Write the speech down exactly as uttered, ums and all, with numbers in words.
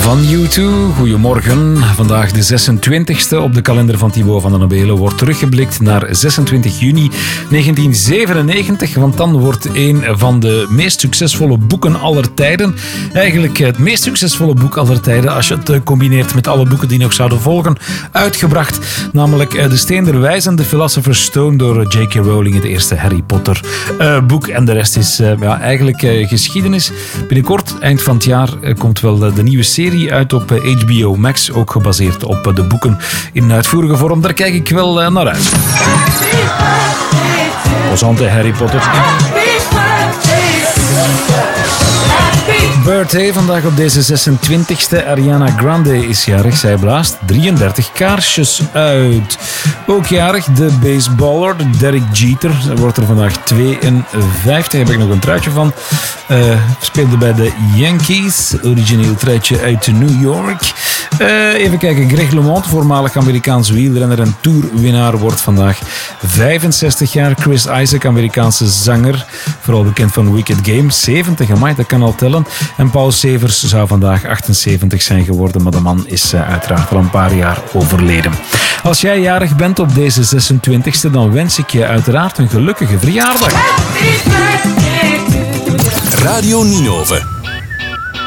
Van U twee, goedemorgen. Vandaag de zesentwintigste op de kalender van Thibaut van den Abelen wordt teruggeblikt naar zesentwintig juni negentien zevenennegentig, want dan wordt een van de meest succesvolle boeken aller tijden, eigenlijk het meest succesvolle boek aller tijden, als je het combineert met alle boeken die nog zouden volgen, uitgebracht. Namelijk De Steen der Wijzen, The Philosopher's Stone door J K Rowling, het eerste Harry Potter uh, boek. En de rest is uh, ja, eigenlijk uh, geschiedenis. Binnenkort, eind van het jaar, uh, komt wel uh, de nieuwe serie uit op uh, H B O Max, ook gebaseerd op uh, de boeken in uitvoerige vorm. Daar kijk ik wel uh, naar uit. Posante Harry Potter. Birthday vandaag op deze zesentwintigste. Ariana Grande is jarig. Zij blaast drieëndertig kaarsjes uit. Ook jarig de baseballer Derek Jeter. Hij wordt er vandaag tweeënvijftig. Daar heb ik nog een truitje van. Uh, speelde bij de Yankees. Origineel truitje uit New York. Uh, even kijken. Greg LeMond, voormalig Amerikaans wielrenner en tourwinnaar, wordt vandaag vijfenzestig jaar. Chris Isaak, Amerikaanse zanger. Vooral bekend van Wicked Game. zeventig, amai, dat kan al tellen. En Paul Severs zou vandaag achtenzeventig zijn geworden, maar de man is uh, uiteraard al een paar jaar overleden. Als jij jarig bent op deze zesentwintigste, dan wens ik je uiteraard een gelukkige verjaardag. Radio Ninove.